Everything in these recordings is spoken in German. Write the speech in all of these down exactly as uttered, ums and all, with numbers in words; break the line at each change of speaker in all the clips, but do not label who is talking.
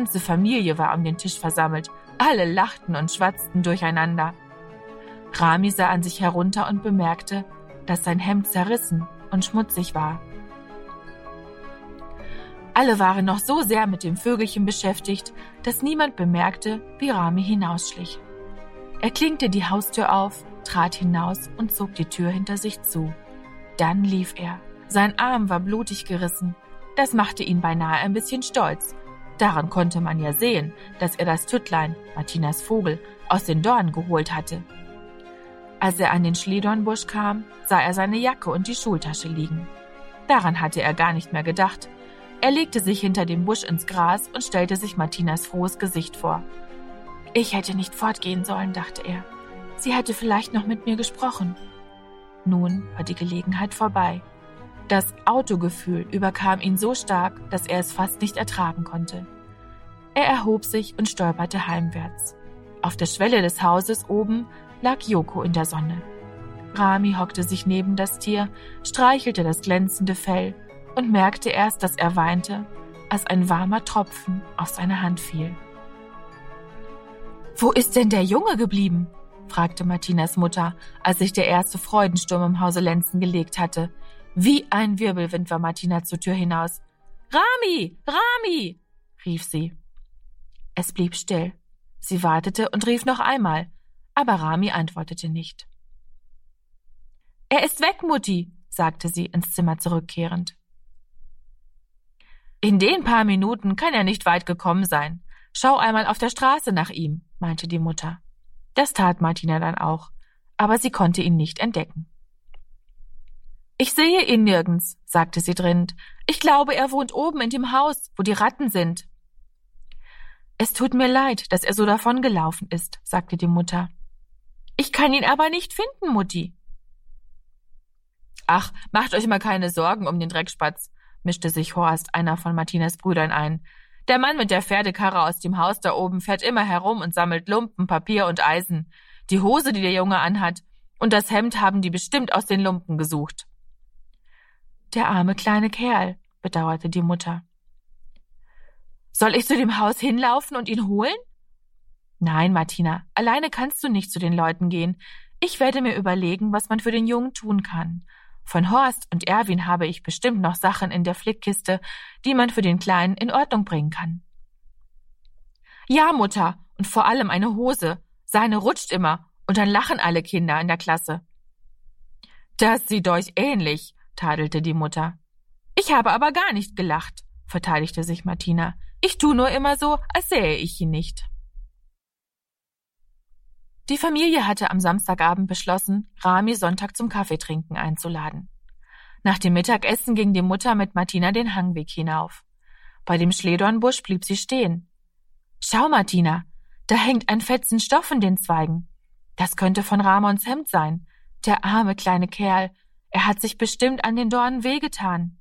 ganze Familie war um den Tisch versammelt. Alle lachten und schwatzten durcheinander. Rami sah an sich herunter und bemerkte, dass sein Hemd zerrissen und schmutzig war. Alle waren noch so sehr mit dem Vögelchen beschäftigt, dass niemand bemerkte, wie Rami hinausschlich. Er klinkte die Haustür auf, trat hinaus und zog die Tür hinter sich zu. Dann lief er. Sein Arm war blutig gerissen. Das machte ihn beinahe ein bisschen stolz. Daran konnte man ja sehen, dass er das Tüttlein, Martinas Vogel, aus den Dornen geholt hatte. Als er an den Schlehdornbusch kam, sah er seine Jacke und die Schultasche liegen. Daran hatte er gar nicht mehr gedacht. Er legte sich hinter dem Busch ins Gras und stellte sich Martinas frohes Gesicht vor. Ich hätte nicht fortgehen sollen, dachte er. Sie hätte vielleicht noch mit mir gesprochen. Nun war die Gelegenheit vorbei. Das Autogefühl überkam ihn so stark, dass er es fast nicht ertragen konnte. Er erhob sich und stolperte heimwärts. Auf der Schwelle des Hauses oben lag Joko in der Sonne. Rami hockte sich neben das Tier, streichelte das glänzende Fell und merkte erst, dass er weinte, als ein warmer Tropfen auf seine Hand fiel. »Wo ist denn der Junge geblieben?« fragte Martinas Mutter, als sich der erste Freudensturm im Hause Lenzen gelegt hatte. Wie ein Wirbelwind war Martina zur Tür hinaus. »Rami! Rami!« rief sie. Es blieb still. Sie wartete und rief noch einmal, aber Rami antwortete nicht. »Er ist weg, Mutti«, sagte sie, ins Zimmer zurückkehrend. »In den paar Minuten kann er nicht weit gekommen sein. Schau einmal auf der Straße nach ihm«, meinte die Mutter. Das tat Martina dann auch, aber sie konnte ihn nicht entdecken. »Ich sehe ihn nirgends«, sagte sie dringend. »Ich glaube, er wohnt oben in dem Haus, wo die Ratten sind.« »Es tut mir leid, dass er so davongelaufen ist«, sagte die Mutter. »Ich kann ihn aber nicht finden, Mutti.« »Ach, macht euch mal keine Sorgen um den Dreckspatz«, mischte sich Horst, einer von Martinas Brüdern, ein. »Der Mann mit der Pferdekarre aus dem Haus da oben fährt immer herum und sammelt Lumpen, Papier und Eisen. Die Hose, die der Junge anhat, und das Hemd haben die bestimmt aus den Lumpen gesucht.« »Der arme kleine Kerl«, bedauerte die Mutter. »Soll ich zu dem Haus hinlaufen und ihn holen?« »Nein, Martina, alleine kannst du nicht zu den Leuten gehen. Ich werde mir überlegen, was man für den Jungen tun kann. Von Horst und Erwin habe ich bestimmt noch Sachen in der Flickkiste, die man für den Kleinen in Ordnung bringen kann.« »Ja, Mutter, und vor allem eine Hose. Seine rutscht immer, und dann lachen alle Kinder in der Klasse.« »Das sieht euch ähnlich«, tadelte die Mutter. »Ich habe aber gar nicht gelacht«, verteidigte sich Martina. »Ich tu nur immer so, als sähe ich ihn nicht.« Die Familie hatte am Samstagabend beschlossen, Rami Sonntag zum Kaffeetrinken einzuladen. Nach dem Mittagessen ging die Mutter mit Martina den Hangweg hinauf. Bei dem Schlehdornbusch blieb sie stehen. »Schau, Martina, da hängt ein Fetzen Stoff in den Zweigen. Das könnte von Ramons Hemd sein. Der arme kleine Kerl, er hat sich bestimmt an den Dornen wehgetan.«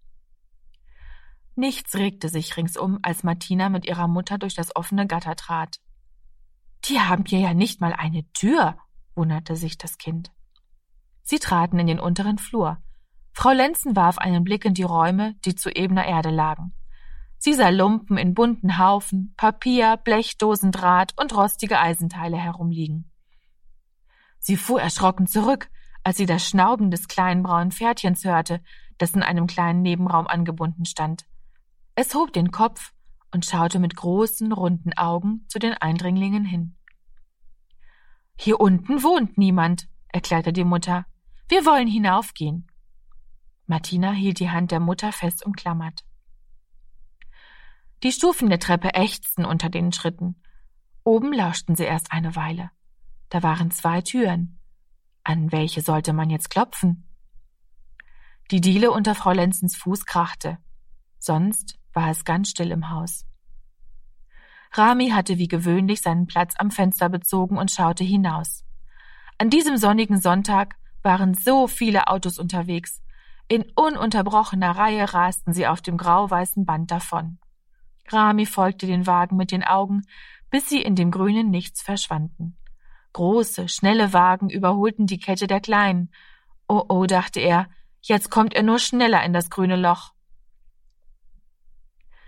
Nichts regte sich ringsum, als Martina mit ihrer Mutter durch das offene Gatter trat. »Die haben hier ja nicht mal eine Tür«, wunderte sich das Kind. Sie traten in den unteren Flur. Frau Lenzen warf einen Blick in die Räume, die zu ebener Erde lagen. Sie sah Lumpen in bunten Haufen, Papier, Blechdosen, Draht und rostige Eisenteile herumliegen. Sie fuhr erschrocken zurück, als sie das Schnauben des kleinen braunen Pferdchens hörte, das in einem kleinen Nebenraum angebunden stand. Es hob den Kopf und schaute mit großen, runden Augen zu den Eindringlingen hin. »Hier unten wohnt niemand«, erklärte die Mutter. »Wir wollen hinaufgehen.« Martina hielt die Hand der Mutter fest umklammert. Die Stufen der Treppe ächzten unter den Schritten. Oben lauschten sie erst eine Weile. Da waren zwei Türen. An welche sollte man jetzt klopfen? Die Diele unter Frau Lenzens Fuß krachte. Sonst war es ganz still im Haus. Rami hatte wie gewöhnlich seinen Platz am Fenster bezogen und schaute hinaus. An diesem sonnigen Sonntag waren so viele Autos unterwegs. In ununterbrochener Reihe rasten sie auf dem grau-weißen Band davon. Rami folgte den Wagen mit den Augen, bis sie in dem grünen Nichts verschwanden. Große, schnelle Wagen überholten die Kette der Kleinen. Oh, oh, dachte er, jetzt kommt er nur schneller in das grüne Loch.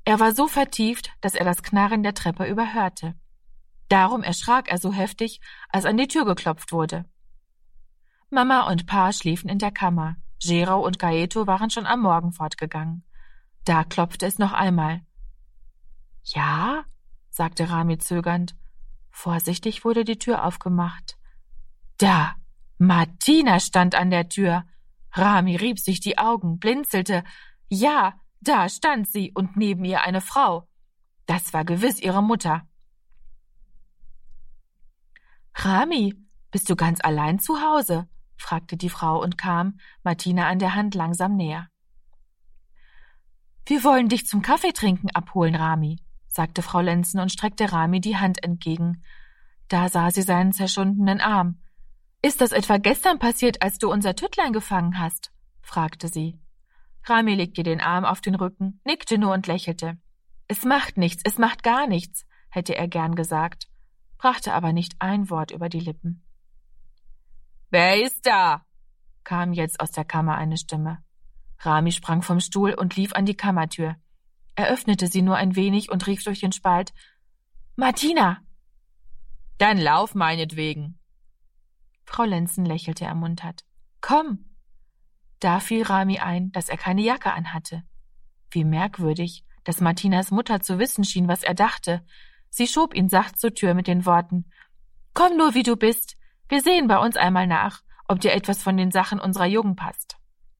Er war so vertieft, dass er das Knarren der Treppe überhörte. Darum erschrak er so heftig, als an die Tür geklopft wurde. Mama und Pa schliefen in der Kammer. Gero und Gaeto waren schon am Morgen fortgegangen. Da klopfte es noch einmal. »Ja?« sagte Rami zögernd. Vorsichtig wurde die Tür aufgemacht. Da! Martina stand an der Tür. Rami rieb sich die Augen, blinzelte. Ja, da stand sie und neben ihr eine Frau. Das war gewiss ihre Mutter. »Rami, bist du ganz allein zu Hause?« fragte die Frau und kam, Martina an der Hand, langsam näher. »Wir wollen dich zum Kaffeetrinken abholen, Rami«, sagte Frau Lenzen und streckte Rami die Hand entgegen. Da sah sie seinen zerschundenen Arm. »Ist das etwa gestern passiert, als du unser Tüttlein gefangen hast?« fragte sie. Rami legte den Arm auf den Rücken, nickte nur und lächelte. »Es macht nichts, es macht gar nichts«, hätte er gern gesagt, brachte aber nicht ein Wort über die Lippen. »Wer ist da?« kam jetzt aus der Kammer eine Stimme. Rami sprang vom Stuhl und lief an die Kammertür. Er öffnete sie nur ein wenig und rief durch den Spalt: »Martina!« »Dann lauf meinetwegen!« Frau Lenzen lächelte ermuntert. »Komm!« Da fiel Rami ein, dass er keine Jacke anhatte. Wie merkwürdig, dass Martinas Mutter zu wissen schien, was er dachte. Sie schob ihn sacht zur Tür mit den Worten: »Komm nur, wie du bist. Wir sehen bei uns einmal nach, ob dir etwas von den Sachen unserer Jungen passt.«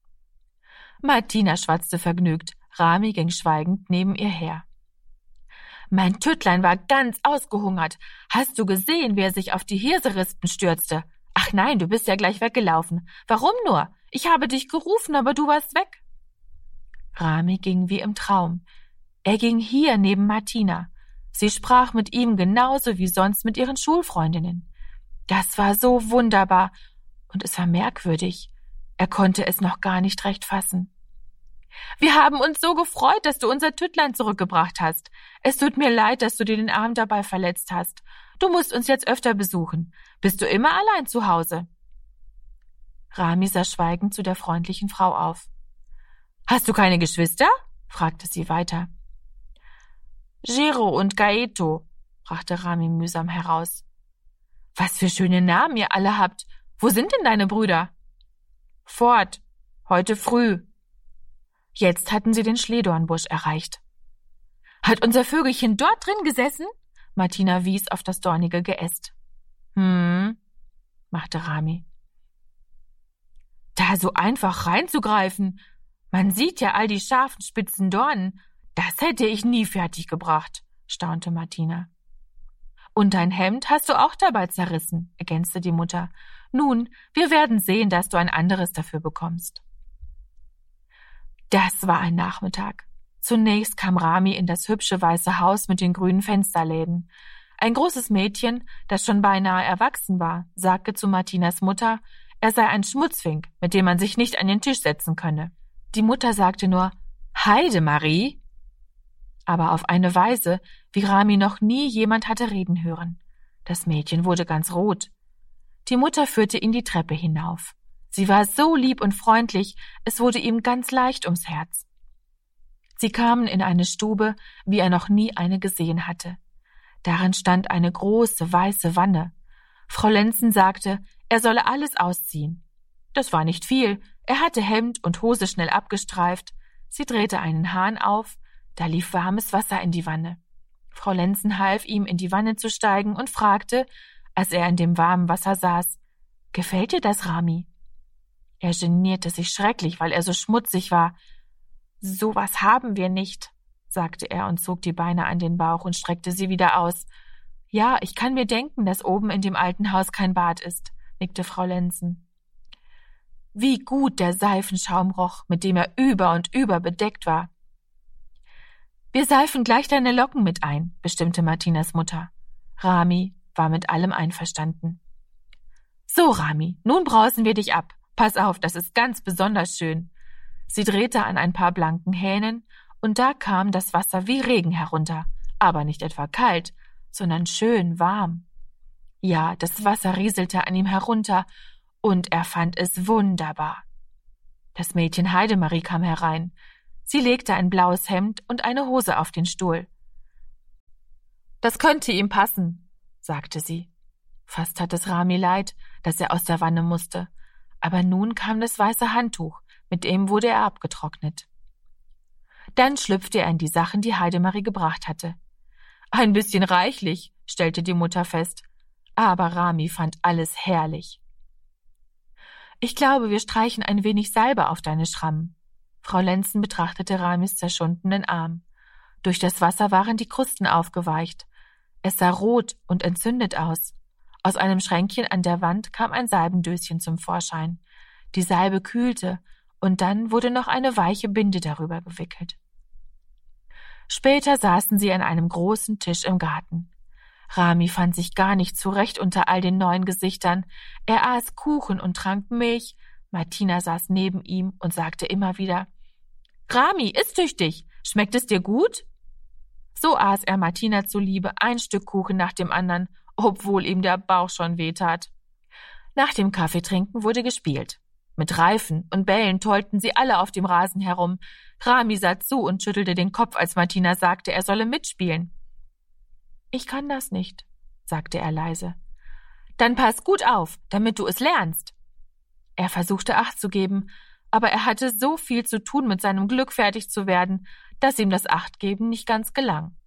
Martina schwatzte vergnügt. Rami ging schweigend neben ihr her. »Mein Tüttlein war ganz ausgehungert. Hast du gesehen, wie er sich auf die Hirserispen stürzte? Ach nein, du bist ja gleich weggelaufen. Warum nur? Ich habe dich gerufen, aber du warst weg.« Rami ging wie im Traum. Er ging hier neben Martina. Sie sprach mit ihm genauso wie sonst mit ihren Schulfreundinnen. Das war so wunderbar und es war merkwürdig. Er konnte es noch gar nicht recht fassen. »Wir haben uns so gefreut, dass du unser Tüttlein zurückgebracht hast. Es tut mir leid, dass du dir den Arm dabei verletzt hast. Du musst uns jetzt öfter besuchen. Bist du immer allein zu Hause?« Rami sah schweigend zu der freundlichen Frau auf. »Hast du keine Geschwister?« fragte sie weiter. »Gero und Gaeto«, brachte Rami mühsam heraus. »Was für schöne Namen ihr alle habt. Wo sind denn deine Brüder?« »Fort. Heute früh.« Jetzt hatten sie den Schlehdornbusch erreicht. »Hat unser Vögelchen dort drin gesessen?« Martina wies auf das dornige Geäst. »Hm«, machte Rami. »Da so einfach reinzugreifen. Man sieht ja all die scharfen, spitzen Dornen. Das hätte ich nie fertiggebracht«, staunte Martina. »Und dein Hemd hast du auch dabei zerrissen«, ergänzte die Mutter. »Nun, wir werden sehen, dass du ein anderes dafür bekommst.« Das war ein Nachmittag. Zunächst kam Rami in das hübsche weiße Haus mit den grünen Fensterläden. Ein großes Mädchen, das schon beinahe erwachsen war, sagte zu Martinas Mutter, er sei ein Schmutzfink, mit dem man sich nicht an den Tisch setzen könne. Die Mutter sagte nur: »Heide, Marie«, aber auf eine Weise, wie Rami noch nie jemand hatte reden hören. Das Mädchen wurde ganz rot. Die Mutter führte ihn die Treppe hinauf. Sie war so lieb und freundlich, es wurde ihm ganz leicht ums Herz. Sie kamen in eine Stube, wie er noch nie eine gesehen hatte. Darin stand eine große, weiße Wanne. Frau Lenzen sagte, er solle alles ausziehen. Das war nicht viel, er hatte Hemd und Hose schnell abgestreift. Sie drehte einen Hahn auf, da lief warmes Wasser in die Wanne. Frau Lenzen half ihm, in die Wanne zu steigen und fragte, als er in dem warmen Wasser saß: »Gefällt dir das, Rami?« Er genierte sich schrecklich, weil er so schmutzig war. »So was haben wir nicht«, sagte er und zog die Beine an den Bauch und streckte sie wieder aus. »Ja, ich kann mir denken, dass oben in dem alten Haus kein Bad ist«, nickte Frau Lenzen. Wie gut der Seifenschaum roch, mit dem er über und über bedeckt war. »Wir seifen gleich deine Locken mit ein«, bestimmte Martinas Mutter. Rami war mit allem einverstanden. »So, Rami, nun brausen wir dich ab. Pass auf, das ist ganz besonders schön.« Sie drehte an ein paar blanken Hähnen, und da kam das Wasser wie Regen herunter, aber nicht etwa kalt, sondern schön warm. Ja, das Wasser rieselte an ihm herunter, und er fand es wunderbar. Das Mädchen Heidemarie kam herein. Sie legte ein blaues Hemd und eine Hose auf den Stuhl. »Das könnte ihm passen«, sagte sie. Fast tat es Rami leid, dass er aus der Wanne musste, aber nun kam das weiße Handtuch, mit dem wurde er abgetrocknet. Dann schlüpfte er in die Sachen, die Heidemarie gebracht hatte. »Ein bisschen reichlich«, stellte die Mutter fest, aber Rami fand alles herrlich. »Ich glaube, wir streichen ein wenig Salbe auf deine Schrammen.« Frau Lenzen betrachtete Ramis zerschundenen Arm. Durch das Wasser waren die Krusten aufgeweicht. Es sah rot und entzündet aus. Aus einem Schränkchen an der Wand kam ein Salbendöschen zum Vorschein. Die Salbe kühlte, und dann wurde noch eine weiche Binde darüber gewickelt. Später saßen sie an einem großen Tisch im Garten. Rami fand sich gar nicht zurecht unter all den neuen Gesichtern. Er aß Kuchen und trank Milch. Martina saß neben ihm und sagte immer wieder: »Rami, iss tüchtig! Schmeckt es dir gut?« So aß er Martina zuliebe ein Stück Kuchen nach dem anderen, obwohl ihm der Bauch schon wehtat. Nach dem Kaffeetrinken wurde gespielt. Mit Reifen und Bällen tollten sie alle auf dem Rasen herum. Rami sah zu und schüttelte den Kopf, als Martina sagte, er solle mitspielen. »Ich kann das nicht«, sagte er leise. »Dann pass gut auf, damit du es lernst.« Er versuchte Acht zu geben, aber er hatte so viel zu tun, mit seinem Glück fertig zu werden, dass ihm das Achtgeben nicht ganz gelang.